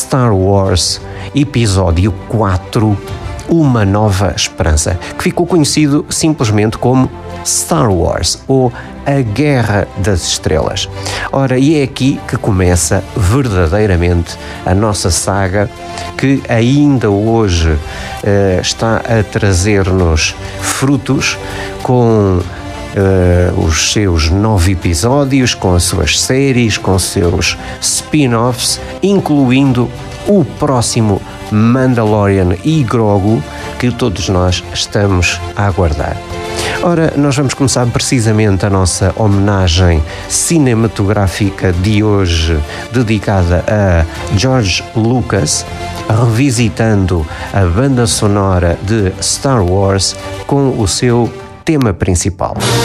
Star Wars Episódio 4, Uma Nova Esperança, que ficou conhecido simplesmente como Star Wars, ou A Guerra das Estrelas. Ora, e é aqui que começa verdadeiramente a nossa saga, que ainda hoje está a trazer-nos frutos com os seus 9 episódios, com as suas séries, com os seus spin-offs, incluindo o próximo Mandalorian e Grogu, que todos nós estamos a aguardar. Ora, nós vamos começar precisamente a nossa homenagem cinematográfica de hoje, dedicada a George Lucas, revisitando a banda sonora de Star Wars com o seu tema principal.